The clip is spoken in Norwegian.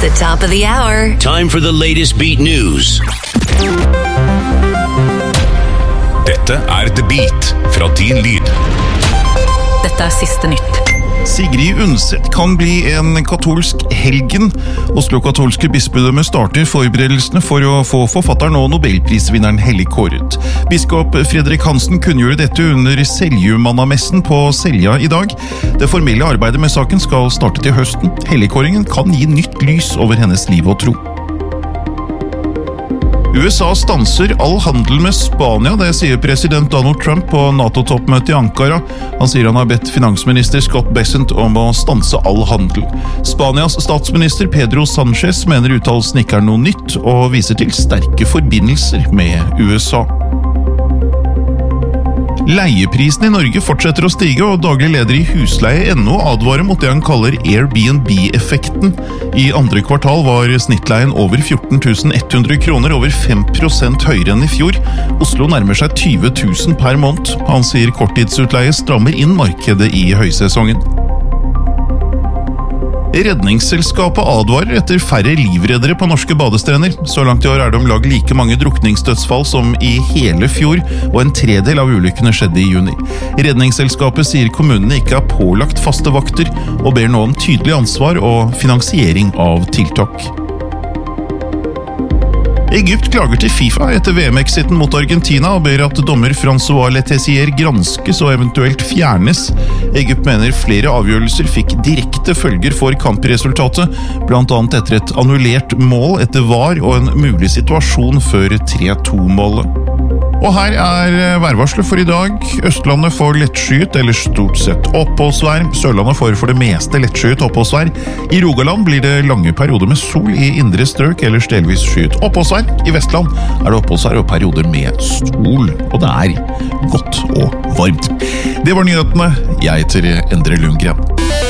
the top of the hour. Time for the latest beat news. Dette The Beat fra Din Lyd. Dette siste nytt. Sigrid Undset kan bli en katolsk helgen. Oslo katolske bispedømme starter forberedelsene for å få forfatteren og Nobelprisvinneren hellig kåret. Biskop Fredrik Hansen kunngjorde dette under Seljumannamessen på Selja i dag. Det formelle arbeidet med saken skal starte til høsten. Helligkåringen kan gi nytt lys over hennes liv og tro. USA stanser all handel med Spania, det sier president Donald Trump på NATO-toppmøtet i Ankara. Han sier han har bedt finansminister Scott Bessent om å stanse all handel. Spanias statsminister Pedro Sánchez mener uttalelsen ikke noe nytt, og viser til sterke forbindelser med USA. Leieprisen i Norge fortsetter å stige, og daglig leder i Husleie.no advarer mot det han kaller Airbnb-effekten. I andre kvartal var snittleien over 14 100 kroner, over 5% høyere enn i fjor. Oslo nærmer seg 20 000 per måned. Han sier korttidsutleie strammer inn markedet i høysesongen. Redningsselskapet advarer etter færre livreddere på norske badestrender. Så langt i år det om lag like mange drukningsdødsfall som i hele fjor, og en tredel av ulykkene skjedde i juni. Redningsselskapet sier kommunene ikke har pålagt faste vakter, og ber nå om tydelig ansvar og finansiering av tiltak. Egypt klager til FIFA etter VM-exiten mot Argentina og ber at dommer François Letessier granskes og eventuelt fjernes. Egypt mener flere avgjørelser fikk direkte følger for kampresultatet, blant annet etter et annullert mål etter VAR og en mulig situasjon før 3-2-målet. Og her værvarselet for i dag. Østlandet får lettskyet eller stort sett oppholdsvær. Sørlandet får for det meste lettskyet oppholdsvær. I Rogaland blir det lange perioder med sol i indre strøk, ellers delvis skyet oppholdsvær. I Vestland det oppholdsvær og perioder med sol, og det godt og varmt. Det var nyhetene. Jeg heter Endre Lundgren.